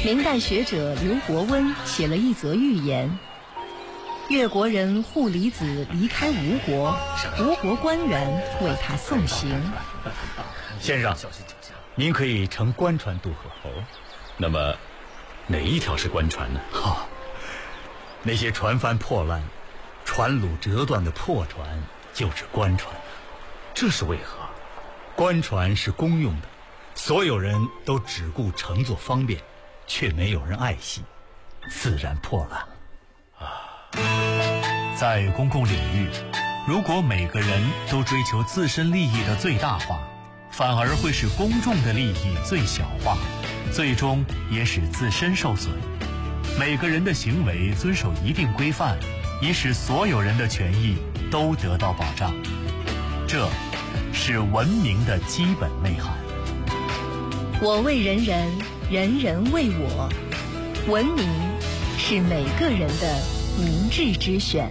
明代学者刘伯温写了一则寓言：越国人护离子离开吴国，吴国官员为他送行。 先生，您可以乘官船渡河。那么哪一条是官船呢？那些船帆破烂、船橹折断的破船就是官船。这是为何？官船是公用的，所有人都只顾乘坐方便，却没有人爱惜，自然破烂。 在公共领域，如果每个人都追求自身利益的最大化，反而会使公众的利益最小化，最终也使自身受损。每个人的行为遵守一定规范，以使所有人的权益都得到保障。这是文明的基本内涵。 我为人人，人人为我。文明是每个人的明智之选。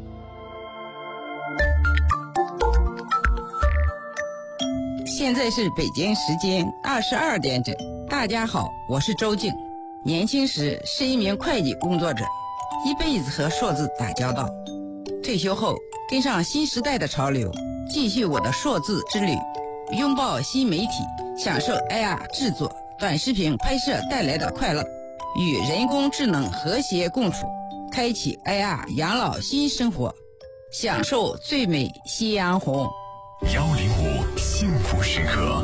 现在是北京时间22点整。大家好，我是周静。年轻时是一名会计工作者，一辈子和数字打交道。退休后跟上新时代的潮流，继续我的数字之旅，拥抱新媒体，享受 AR 制作、短视频拍摄带来的快乐，与人工智能和谐共处，开启 AR 养老新生活，享受最美夕阳红。 105幸福时刻，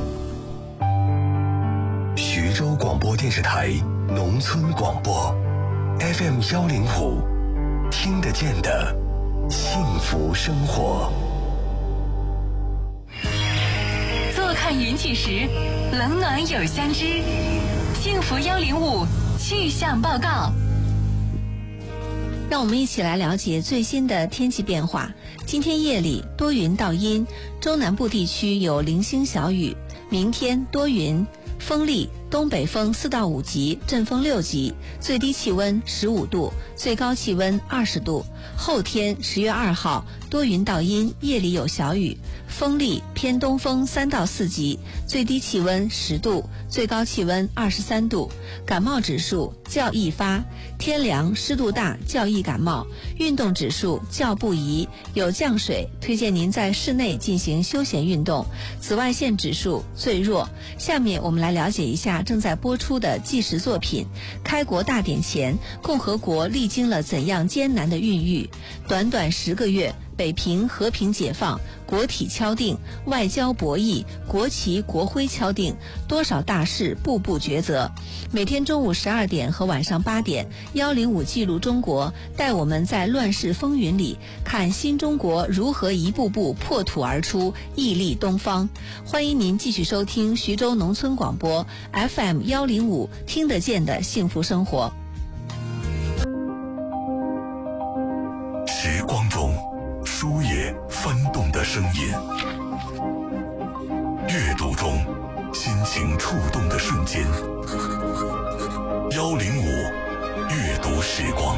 徐州广播电视台农村广播 FM 105，听得见的幸福生活。 坐看云起时，冷暖有相知。幸福105气象报告。 让我们一起来了解最新的天气变化。今天夜里多云到阴，中南部地区有零星小雨。明天多云，风力东北风4到5级，阵风6级，最低气温15度，最高气温20度。后天10月2号多云到阴，夜里有小雨，风力偏东风3到4级，最低气温10度，最高气温23度。感冒指数较易发，天凉湿度大较易感冒，运动指数较不宜，有降水，推荐您在室内进行休闲运动。紫外线指数最弱。下面我们来了解一下正在播出的纪实作品。开国大典前，共和国历经了怎样艰难的孕育？短短10个月，北平和平解放，国体敲定，外交博弈，国旗国徽敲定，多少大事步步抉择。每天中午12点和晚上8点，105记录中国，带我们在乱世风云里看新中国如何一步步破土而出，屹立东方。欢迎您继续收听徐州农村广播 FM 105，听得见的幸福生活。 时光中书页翻动的声音，阅读中心情触动的瞬间。105阅读时光，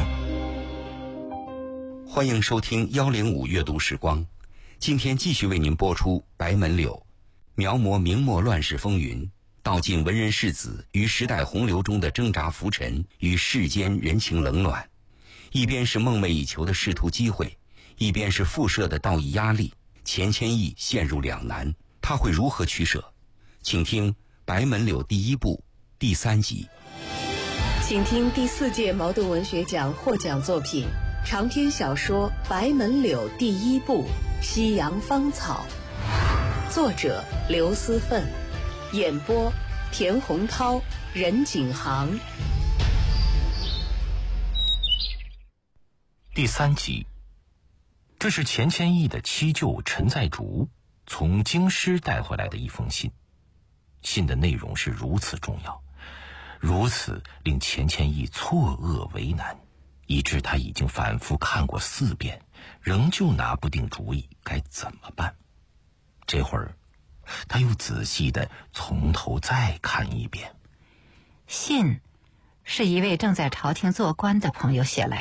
欢迎收听105阅读时光。今天继续为您播出白门柳，描摹明末乱世风云，道尽文人士子于时代洪流中的挣扎浮沉与世间人情冷暖。一边是梦寐以求的仕途机会，一边是附设的道义压力，钱谦益陷入两难，他会如何取舍？请听《白门柳》第1部第3集。 请听第4届茅盾文学奖获奖作品长篇小说《白门柳》第1部《夕阳芳草》，作者刘思奋，演播田洪涛、任景航。 第3集，这是钱谦益的七舅陈在竹从京师带回来的一封信。信的内容是如此重要，如此令钱谦益错愕为难，以致他已经反复看过4遍，仍旧拿不定主意该怎么办。这会儿他又仔细地从头再看一遍。 信是一位正在朝廷做官的朋友写来